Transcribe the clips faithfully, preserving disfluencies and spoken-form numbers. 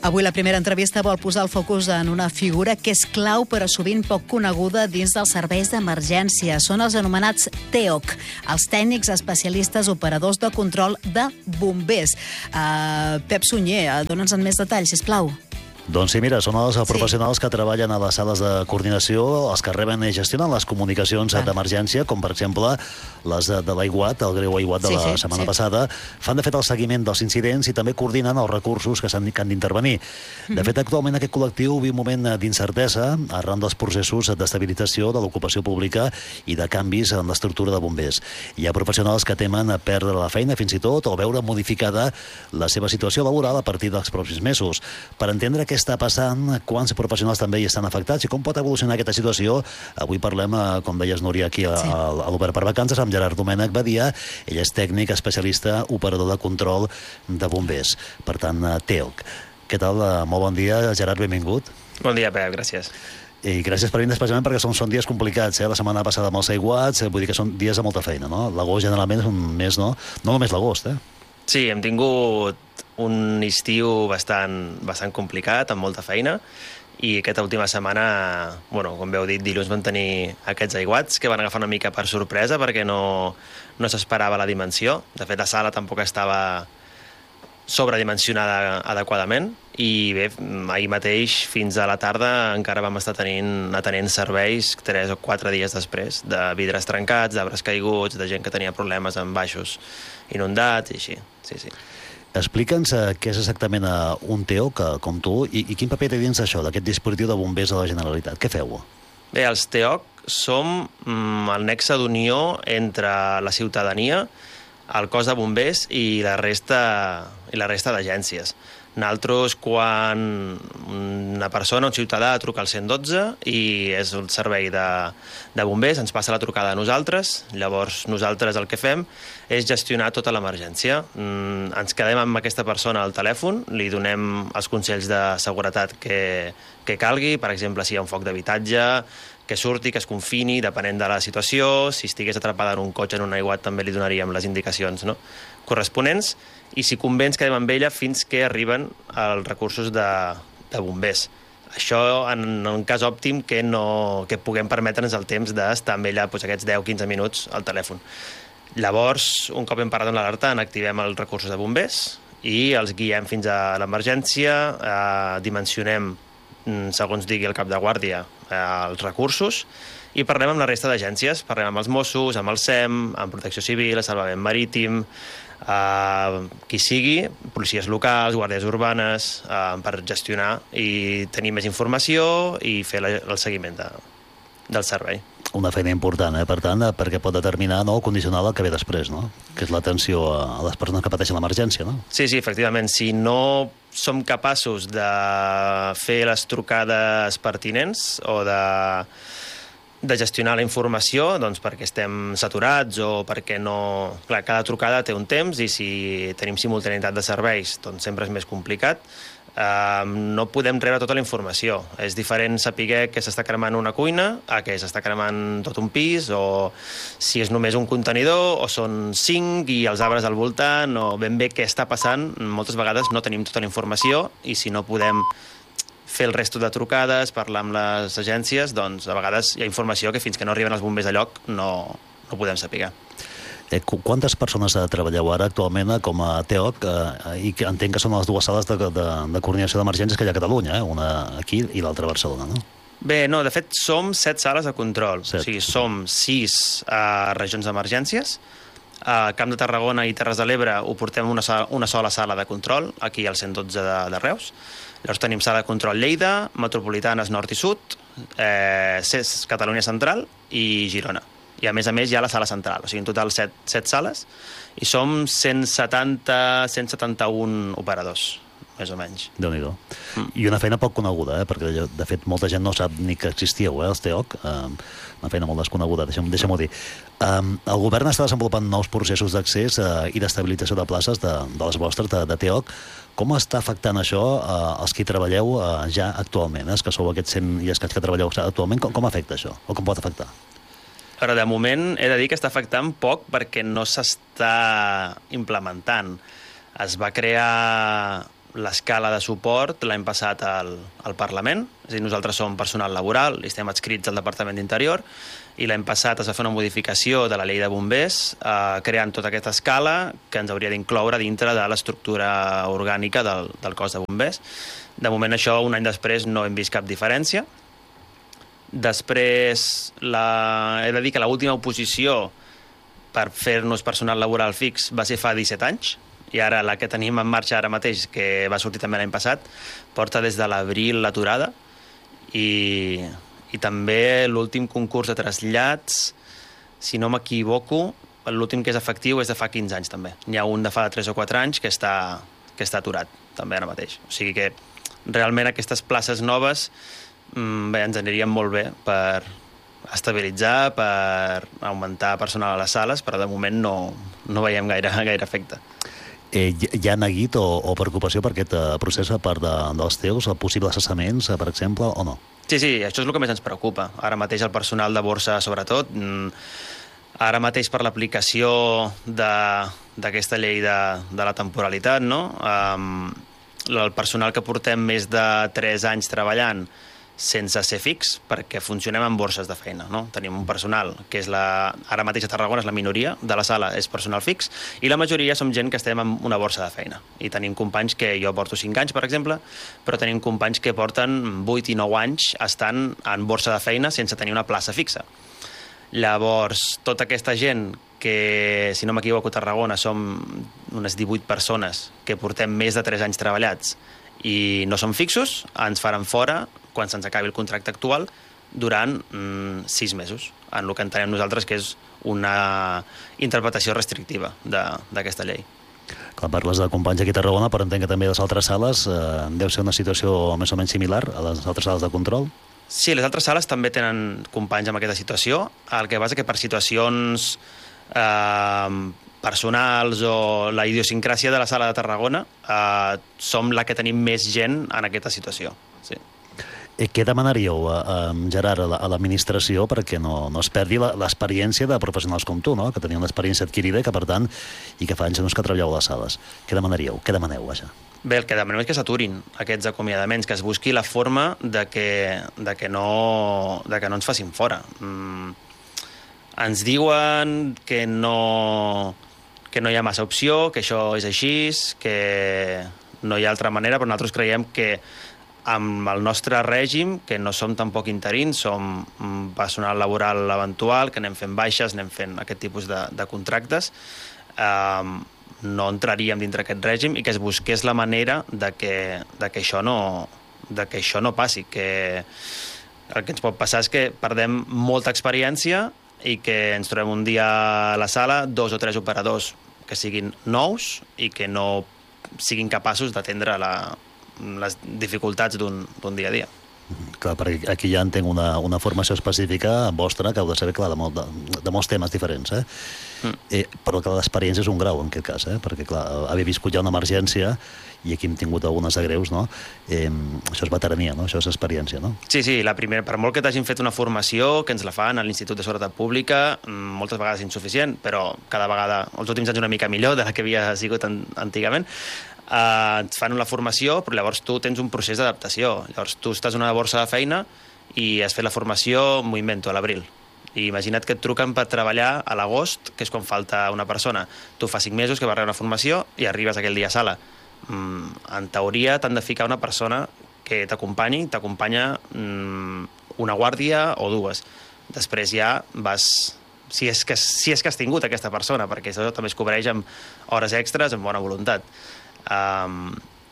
Avui la primera entrevista vol posar el focus en una figura que és clau però sovint poc coneguda dins dels serveis d'emergència. Són els anomenats T O C, els tècnics especialistes operadors de control de bombers. Uh, Pep Sunyer, dona'ns en més detalls, sisplau. Doncs sí, mira, són els professionals que treballen a les sales de coordinació, els que reben i gestionen les comunicacions d'emergència, com per exemple les de l'aiguat, el greu aiguat de la setmana passada. Fan, de fet, el seguiment dels incidents i també coordinen els recursos que s'han d'intervenir. De fet, actualment aquest col·lectiu viu un moment d'incertesa arran dels processos d'estabilització de l'ocupació pública i de canvis en l'estructura de bombers. Hi ha professionals que temen perdre la feina fins i tot o veure modificada la seva situació laboral a partir dels pròxims mesos. Per entendre què està passant, quants professionals també hi estan afectats i com pot evolucionar aquesta situació, avui parlem, com deies, Núria, aquí a, sí. a l'Obert per Vacances amb Gerard Domènech Badia. Ell és tècnic, especialista, operador de control de bombers. Per tant, T O C. Què tal? Molt bon dia, Gerard, benvingut. Bon dia, Pep, gràcies. I gràcies per venir especialment perquè són, són dies complicats, eh? La setmana passada amb els aiguats, eh? Vull dir que són dies de molta feina, no? L'agost generalment és un mes, no? No només l'agost, eh? Sí, hem tingut un estiu bastant, bastant complicat, amb molta feina, i aquesta última setmana, bueno, com heu dit, dilluns van tenir aquests aiguats que van agafar una mica per sorpresa perquè no, no s'esperava la dimensió. De fet, la sala tampoc estava sobredimensionada adequadament i bé, ahir mateix fins a la tarda encara vam estar tenint, atenent serveis tres o quatre dies després, de vidres trencats, d'arbres caiguts, de gent que tenia problemes amb baixos inundats i així, sí, sí. Explica'ns uh, què és exactament uh, un T O C, com tu, i, i quin paper té dins això, d'aquest dispositiu de bombers de la Generalitat. Què feu? Bé, els T O C som mm, el nexe d'unió entre la ciutadania, el cos de bombers i la resta, i la resta d'agències. Nosaltres, quan una persona, un ciutadà, truca al cent dotze i és el servei de, de bombers, ens passa la trucada a nosaltres, llavors nosaltres el que fem és gestionar tota l'emergència. Mm, ens quedem amb aquesta persona al telèfon, li donem els consells de seguretat que, que calgui, per exemple, si hi ha un foc d'habitatge, que surti, que es confini, depenent de la situació. Si estigués atrapada en un cotxe, en un aiguat, també li donaríem les indicacions, no?, corresponents, i si convé ens quedem amb ella fins que arriben els recursos de, de bombers. Això en un cas òptim que, no, que puguem permetre'ns el temps d'estar amb ella doncs, aquests deu a quinze minuts al telèfon. Llavors, un cop hem parat amb l'alerta, activem els recursos de bombers i els guiem fins a l'emergència, eh, dimensionem, segons digui el cap de guàrdia, eh, els recursos, i parlem amb la resta d'agències. Parlem amb els Mossos, amb el S E M, amb Protecció Civil, Salvament Marítim, eh, qui sigui, policies locals, guàrdies urbanes, eh, per gestionar i tenir més informació i fer la, el seguiment de, del servei. Una feina important, eh? Per tant, perquè pot determinar, no, condicionar el que ve després, no? Que és l'atenció a les persones que pateixen l'emergència, no? Sí, sí, efectivament. Si no som capaços de fer les trucades pertinents o de, de gestionar la informació, doncs perquè estem saturats o perquè no... Clar, cada trucada té un temps i si tenim simultaneïtat de serveis, doncs sempre és més complicat. Uh, no podem rebre tota la informació. És diferent saber que s'està cremant una cuina a que s'està cremant tot un pis, o si és només un contenidor o són cinc i els arbres al voltant, o ben bé què està passant. Moltes vegades no tenim tota la informació i si no podem fer el resto de trucades, parlar amb les agències, doncs a vegades hi ha informació que fins que no arriben els bombers a lloc no, no podem saber. Eh, quantes persones treballeu ara actualment com a T O C? Eh, I que entenc que són les dues sales de, de, de coordinació d'emergències que hi ha a Catalunya, eh? Una aquí i l'altra a Barcelona, no? Bé, no, de fet som set sales de control. Set. O sigui, som sis uh, regions d'emergències. A Camp de Tarragona i Terres de l'Ebre ho portem una, una sola sala de control, aquí al cent dotze de, de Reus. Llavors tenim sala de control Lleida, metropolitanes nord i sud, eh, Catalunya central i Girona. I a més a més hi ha la sala central, o sigui, en total set, set sales, i som cent setanta, cent setanta-un operadors, més o menys. Déu-n'hi-do. Mm. I una feina poc coneguda, eh? Perquè de fet molta gent no sap ni que existíeu, eh, els T O C, eh, una feina molt desconeguda, deixa'm, deixa'm-ho dir. Um, el govern està desenvolupant nous processos d'accés uh, i d'estabilització de places de, de les vostres, de, de T O C. Com està afectant això uh, els que treballeu uh, ja actualment, eh? Els que sou aquests cent i escaig que treballeu actualment, com, com afecta això? O com pot afectar? Però de moment he de dir que està afectant poc perquè no s'està implementant. Es va crear l'escala de suport l'hem passat al, al Parlament, és a dir, nosaltres som personal laboral i estem adscrits al Departament d'Interior, i l'hem passat, es va fer una modificació de la llei de bombers, eh, creant tota aquesta escala que ens hauria d'incloure dintre de l'estructura orgànica del, del cos de bombers. De moment això, un any després, no hem vist cap diferència. Després, la... he de dir que l'última oposició per fer-nos personal laboral fix va ser fa disset anys, i ara la que tenim en marxa ara mateix, que va sortir també l'any passat, porta des de l'abril l'aturada, i, i també l'últim concurs de trasllats, si no m'equivoco, l'últim que és efectiu és de fa quinze anys també. N'hi ha un de fa tres o quatre anys que està, que està aturat també ara mateix. O sigui que realment aquestes places noves bé, ens anirien molt bé per estabilitzar, per augmentar personal a les sales, però de moment no, no veiem gaire, gaire efecte. Eh, hi ha neguit o, o preocupació per aquest procés a part de, dels teus, possibles cessaments, per exemple, o no? Sí, sí, això és el que més ens preocupa. Ara mateix el personal de borsa, sobretot, ara mateix per l'aplicació d'aquesta llei de, de la temporalitat, no? Um, el personal que portem més de tres anys treballant sense ser fix, perquè funcionem en borses de feina, no? Tenim un personal que és la... ara mateix a Tarragona és la minoria de la sala, és personal fix, i la majoria som gent que estem en una borsa de feina. I tenim companys que jo porto cinc anys, per exemple, però tenim companys que porten vuit i nou anys estant en borsa de feina sense tenir una plaça fixa. Llavors, tota aquesta gent que, si no m'equivoco, a Tarragona som unes divuit persones que portem més de tres anys treballats i no som fixos, ens faran fora quan se'ns acabi el contracte actual durant mm, sis mesos, en el que entenem nosaltres que és una interpretació restrictiva d'aquesta llei. Quan parles de companys aquí a Tarragona, però entenc que també les altres sales, eh, deu ser una situació més o menys similar a les altres sales de control? Sí, les altres sales també tenen companys amb aquesta situació. El que passa que per situacions eh, personals o la idiosincràsia de la sala de Tarragona eh, som la que tenim més gent en aquesta situació. Sí. Eh, què demanaríeu, eh, Gerard, a l'administració perquè no, no es perdi l'experiència de professionals com tu, no? Que tenien l'experiència adquirida i que, per tant, i que fa anys que treballeu a les sales. Què demanaríeu? Què demaneu, vaja? Bé, el que demanem és que s'aturin aquests acomiadaments, que es busqui la forma de que, de que, no, de que no ens facin fora. Mm, ens diuen que no, que no hi ha massa opció, que això és així, que no hi ha altra manera, però nosaltres creiem que amb el nostre règim, que no som tampoc interins, som personal laboral eventual, que anem fent baixes, anem fent aquest tipus de, de contractes, eh, no entraríem dintre aquest règim i que es busqués la manera de que, de que, això, no, de que això no passi. Que el que ens pot passar és que perdem molta experiència i que ens trobem un dia a la sala dos o tres operadors que siguin nous i que no siguin capaços d'atendre la les dificultats d'un dia a dia. Clar, perquè aquí ja entenc una, una formació específica vostra que heu de saber, clar, de, molt, de, de molts temes diferents, eh? Mm. eh però que l'experiència és un grau, en aquest cas, eh? Perquè, clar, haver viscut ja una emergència, i aquí hem tingut algunes de greus, no? Eh, això és veterania, no? Això és experiència, no? Sí, sí, la primera, per molt que t'hagin fet una formació, que ens la fan a l'Institut de Seguretat Pública, moltes vegades insuficient, però cada vegada, els últims anys una mica millor de la que havia sigut an antigament, Uh, et fan la formació, però llavors tu tens un procés d'adaptació. Llavors tu estàs en una borsa de feina i has fet la formació, m'ho invento, a l'abril. I imagina't que et truquen per treballar a l'agost, que és quan falta una persona. Tu fa cinc mesos que vas rebre una formació i arribes aquell dia a sala. Mm, en teoria t'han de ficar una persona que t'acompanyi, t'acompanya mm, una guàrdia o dues. Després ja vas... Si és, que, si és que has tingut aquesta persona, perquè això també es cobreix amb hores extres, amb bona voluntat. Um,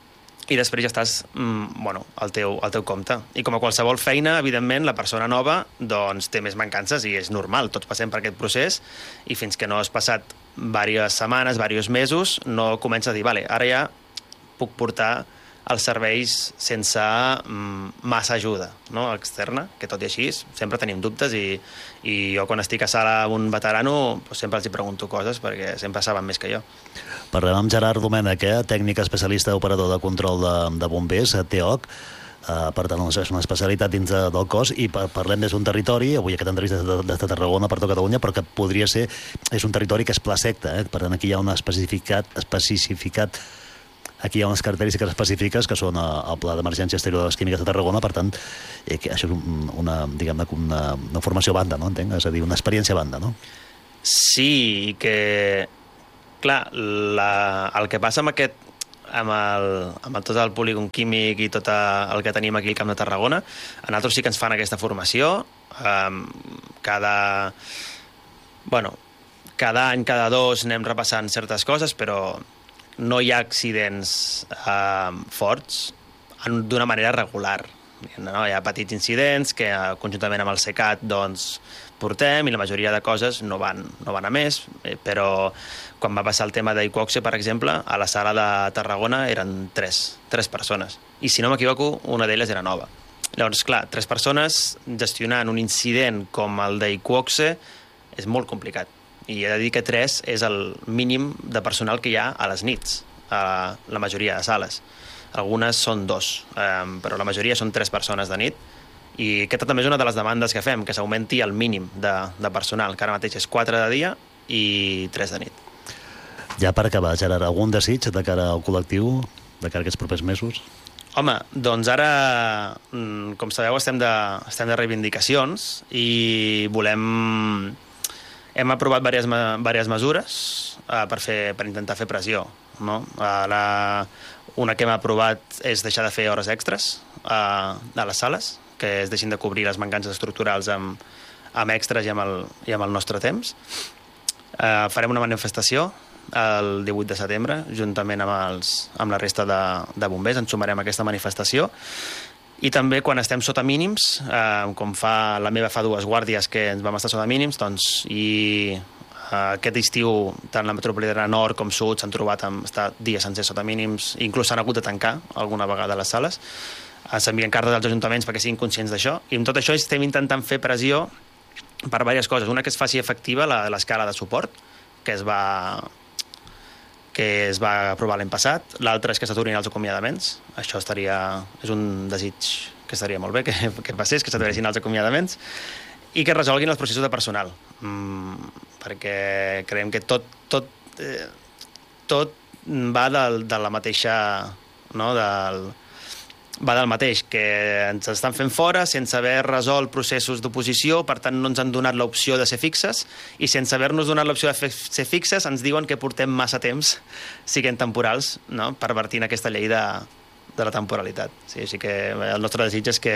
i després ja estàs um, bueno, al teu, al teu compte. I com a qualsevol feina, evidentment, la persona nova doncs, té més mancances i és normal. Tots passem per aquest procés i fins que no has passat diverses setmanes, diversos mesos, no comença a dir, vale, ara ja puc portar els serveis sense um, massa ajuda, no? Externa, que tot i així sempre tenim dubtes i, i jo quan estic a sala amb un veterano doncs sempre els hi pregunto coses perquè sempre saben més que jo. Parlem amb Gerard Domènech, eh? Tècnic especialista operador de control de, de bombers, T O C. Uh, per tant, és una especialitat dins de, del cos i parlem des d'un territori, avui aquesta entrevista de, de, de Tarragona per tot Catalunya, però que podria ser, és un territori que és pla secta, eh? Per tant, aquí hi ha una especificat, especificat aquí hi ha unes característiques específiques que són el Pla d'Emergència Exterior de les Químiques de Tarragona, per tant, eh, que això és una, diguem-ne, una, una formació banda, no? Entenc? És a dir, una experiència banda, no? Sí, que... Clar, la, el que passa amb aquest amb, el, amb el, tot el polígon químic i tot el que tenim aquí al Camp de Tarragona, a nosaltres sí que ens fan aquesta formació. Um, cada... Bueno, cada any, cada dos, anem repassant certes coses, però no hi ha accidents uh, forts d'una manera regular. No? Hi ha petits incidents que uh, conjuntament amb el SECAT doncs, portem, i la majoria de coses no van, no van a més, eh, però quan va passar el tema d'Iqoxe, per exemple, a la sala de Tarragona eren tres, tres persones, i si no m'equivoco, una d'elles era nova. Llavors, clar, tres persones gestionant un incident com el d'Iqoxe és molt complicat, i he de dir que tres és el mínim de personal que hi ha a les nits, a la majoria de sales. Algunes són dos, eh, però la majoria són tres persones de nit, i aquesta també és una de les demandes que fem, que s'augmenti el mínim de, de personal, que ara mateix és quatre de dia i tres de nit. Ja per acabar, Gerard, algun desig de cara al col·lectiu, de cara a aquests propers mesos? Home, doncs ara, com sabeu, estem de, estem de reivindicacions i volem... Hem aprovat diverses, diverses mesures uh, per, fer, per intentar fer pressió. No? Uh, la, una que hem aprovat és deixar de fer hores extres uh, a les sales, que es deixin de cobrir les mancances estructurals amb, amb extras i amb el, i amb el nostre temps. Uh, farem una manifestació el divuit de setembre, juntament amb, els, amb la resta de, de bombers, ens sumarem a aquesta manifestació. I també quan estem sota mínims, eh, com fa la meva fa dues guàrdies que ens vam estar sota mínims, doncs, i eh, aquest estiu tant la metropolitana nord com sud s'han trobat amb estar dies sencers sota mínims, inclús s'han hagut de tancar alguna vegada les sales. S'envien cartes als ajuntaments perquè siguin conscients d'això, i amb tot això estem intentant fer pressió per diverses coses. Una, que es faci efectiva l'escala de suport, que es va... que es va aprovar l'any passat. L'altre és que s'aturin els acomiadaments. Això estaria, és un desig que estaria molt bé que, que passés, que s'aturessin els acomiadaments, i que es resolguin els processos de personal. Mm, perquè creiem que tot, tot, eh, tot va del, de la mateixa... No, del, va del mateix, que ens estan fent fora sense haver resolt processos d'oposició, per tant no ens han donat l'opció de ser fixes, i sense haver-nos donat l'opció de ser fixes ens diuen que portem massa temps siguent temporals, no? Pervertint aquesta llei de, de la temporalitat. Sí, així que el nostre desig és que,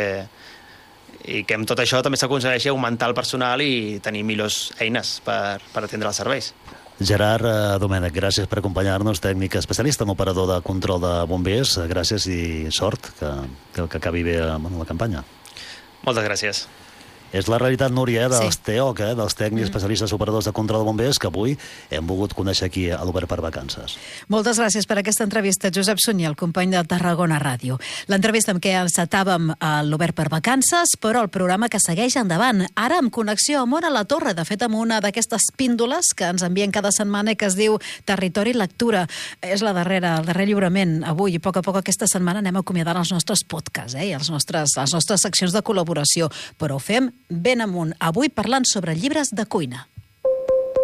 i que amb tot això també s'aconsegueixi augmentar el personal i tenir millors eines per, per atendre els serveis. Gerard Domènech, gràcies per acompanyar-nos, tècnic especialista en operador de control de bombers. Gràcies i sort, que, que, que acabi bé bueno, la campanya. Moltes gràcies. És la realitat, Núria, dels sí. T E O C, eh, dels tècnics especialistes operadors de control de bombers, que avui hem volgut conèixer aquí a l'Obert per Vacances. Moltes gràcies per aquesta entrevista, Josep Sunyer, el company de Tarragona Ràdio. L'entrevista amb què encetàvem a l'Obert per Vacances, però el programa que segueix endavant, ara amb connexió amb Ona la Torre, de fet amb una d'aquestes píndoles que ens envien cada setmana i que es diu Territori Lectura. És la darrera, el darrer lliurament avui, i a poc a poc aquesta setmana anem acomiadant els nostres podcasts, eh, i els nostres, les nostres seccions de col·laboració, però ho fem ben amunt, avui parlant sobre llibres de cuina.